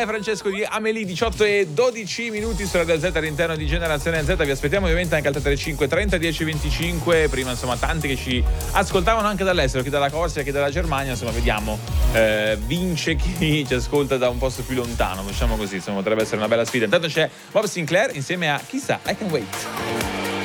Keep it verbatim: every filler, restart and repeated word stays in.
è Francesco di Amelie, diciotto e dodici minuti su Radio Z all'interno di Generazione Z. Vi aspettiamo ovviamente anche al tre tre cinque trenta dieci venticinque. Prima insomma tanti che ci ascoltavano anche dall'estero, chi dalla Corsica, chi dalla Germania, insomma vediamo, eh, vince chi ci ascolta da un posto più lontano, diciamo così, insomma potrebbe essere una bella sfida. Intanto c'è Bob Sinclair insieme a Chissà, I Can Wait.